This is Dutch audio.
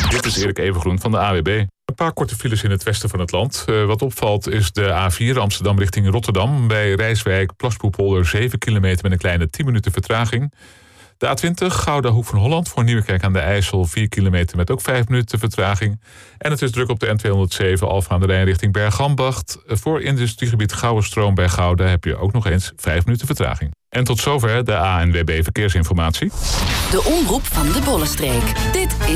Dit is Erik Evengroen van de AWB. Een paar korte files in het westen van het land. Wat opvalt is de A4 Amsterdam richting Rotterdam. Bij Rijswijk, Plaspoelpolder 7 kilometer met een kleine 10 minuten vertraging. De A20 Gouda Hoek van Holland voor Nieuwekerk aan de IJssel 4 kilometer met ook 5 minuten vertraging. En het is druk op de N207 Alphen aan de Rijn richting Bergambacht. Voor industriegebied Gouwenstroom bij Gouda heb je ook nog eens 5 minuten vertraging. En tot zover de ANWB Verkeersinformatie. De omroep van de Bollenstreek. Dit is